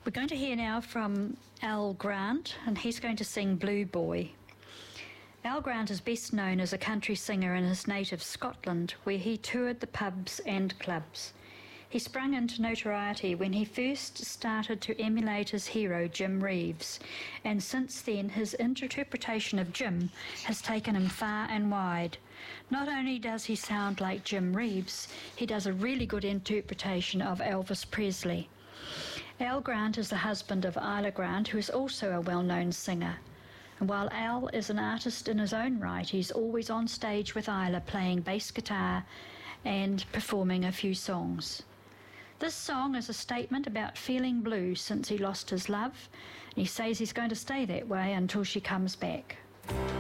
We're going to hear now from Al Grant, and he's going to sing Blue Boy. Al Grant is best known as a country singer in his native Scotland, where he toured the pubs and clubs. He sprung into notoriety when he first started to emulate his hero Jim Reeves, and since then his interpretation of Jim has taken him far and wide. Not only does he sound like Jim Reeves, he does a really good interpretation of Elvis Presley. Al Grant is the husband of Isla Grant, who is also a well-known singer. And while Al is an artist in his own right, he's always on stage with Isla playing bass guitar and performing a few songs. This song is a statement about feeling blue since he lost his love, and he says he's going to stay that way until she comes back.